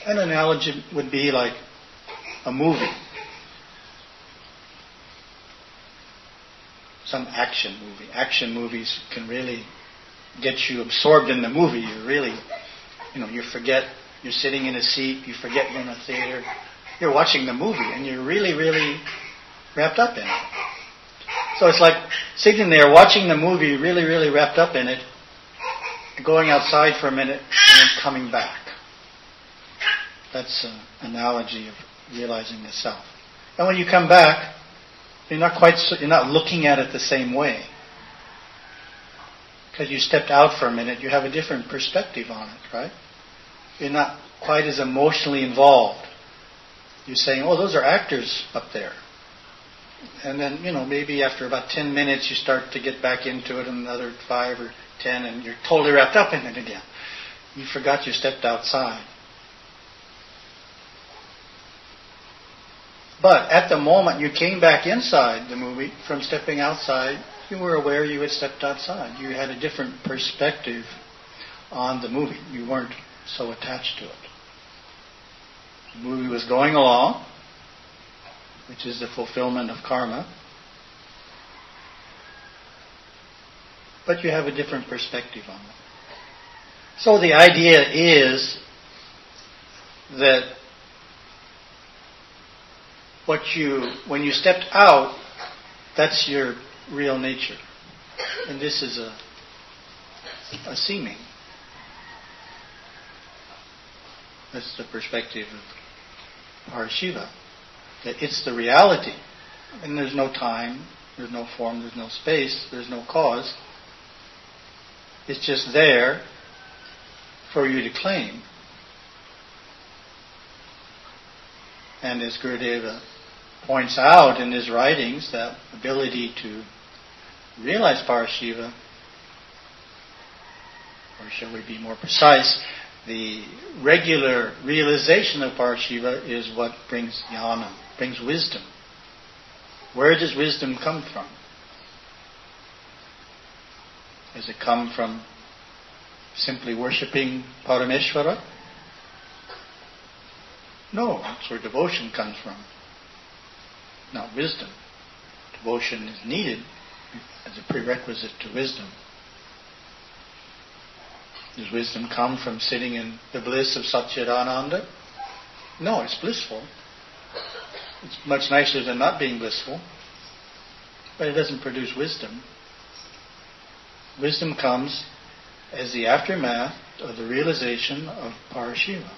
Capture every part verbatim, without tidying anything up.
An analogy would be like a movie. Some action movie. Action movies can really get you absorbed in the movie. You really, you know, you forget you're sitting in a seat, you forget you're in a theater. You're watching the movie and you're really, really wrapped up in it. So it's like sitting there watching the movie, really, really wrapped up in it, going outside for a minute and then coming back. That's an analogy of realizing the self. And when you come back, you're not quite, so, you're not looking at it the same way. Because you stepped out for a minute, you have a different perspective on it, right? You're not quite as emotionally involved. You're saying, oh, those are actors up there. And then, you know, maybe after about ten minutes you start to get back into it, and another five or ten, and you're totally wrapped up in it again. You forgot you stepped outside. But at the moment you came back inside the movie from stepping outside, you were aware you had stepped outside. You had a different perspective on the movie. You weren't so attached to it. The movie was going along, which is the fulfillment of karma. But you have a different perspective on it. So the idea is that what you, when you stepped out, that's your real nature. And this is a, a seeming. That's the perspective of Parashiva. That it's the reality. And there's no time, there's no form, there's no space, there's no cause. It's just there for you to claim. And as Gurudeva points out in his writings, that ability to realize Parashiva, or shall we be more precise, the regular realization of Parashiva is what brings jnana, brings wisdom. Where does wisdom come from? Does it come from simply worshipping Parameshvara? No, that's where devotion comes from. Not wisdom. Devotion is needed as a prerequisite to wisdom. Does wisdom come from sitting in the bliss of Satchidananda? No, it's blissful. It's much nicer than not being blissful. But it doesn't produce wisdom. Wisdom comes as the aftermath of the realization of Parashiva.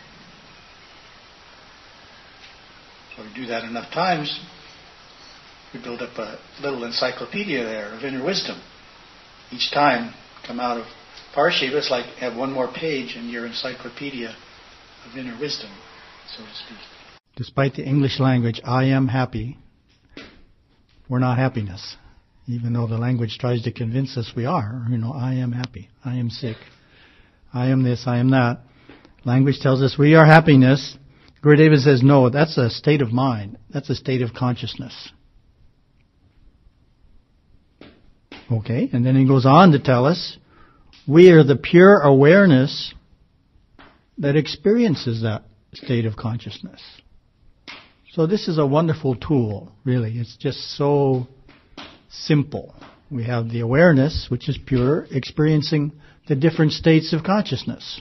So we do that enough times, we build up a little encyclopedia there of inner wisdom. Each time come out of Parashiva, it's like have one more page in your encyclopedia of inner wisdom, so to speak. Despite the English language, I am happy, we're not happiness. Even though the language tries to convince us we are. You know, I am happy, I am sick, I am this, I am that. Language tells us we are happiness. Gurudeva says, no, that's a state of mind. That's a state of consciousness. Okay, and then he goes on to tell us, we are the pure awareness that experiences that state of consciousness. So this is a wonderful tool, really. It's just so simple. We have the awareness, which is pure, experiencing the different states of consciousness.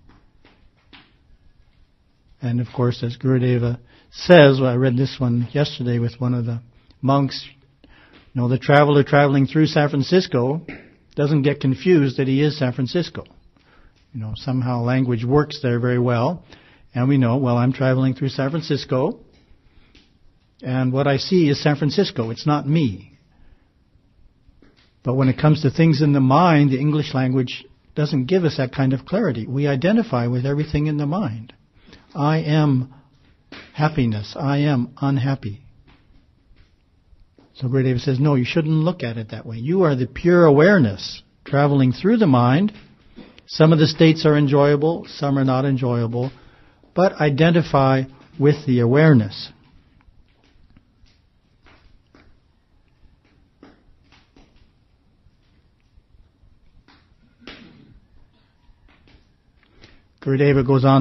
And of course, as Gurudeva says, well, I read this one yesterday with one of the monks, you know, the traveler traveling through San Francisco doesn't get confused that he is San Francisco. You know, somehow language works there very well. And we know, well, I'm traveling through San Francisco, and what I see is San Francisco. It's not me. But when it comes to things in the mind, the English language doesn't give us that kind of clarity. We identify with everything in the mind. I am happiness. I am unhappy. So Gurudeva says, no, you shouldn't look at it that way. You are the pure awareness traveling through the mind. Some of the states are enjoyable, some are not enjoyable, but identify with the awareness. Gurudeva goes on